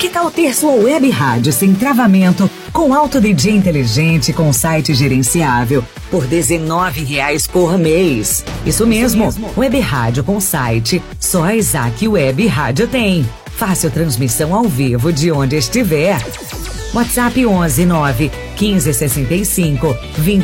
Que tal ter sua web rádio sem travamento, com alto DJ inteligente, com site gerenciável, por R$19 por mês? Isso mesmo, web rádio com site, só a Isaac Web Rádio tem. Fácil transmissão ao vivo de onde estiver. WhatsApp 11 9 15 65 20